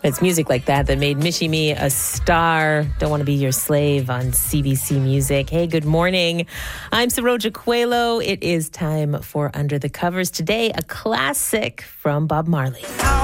It's music like that made Michie Mee a star. Don't Want to Be Your Slave on CBC Music. Hey, good morning. I'm Saroja Coelho. It is time for Under the Covers. Today, a classic from Bob Marley.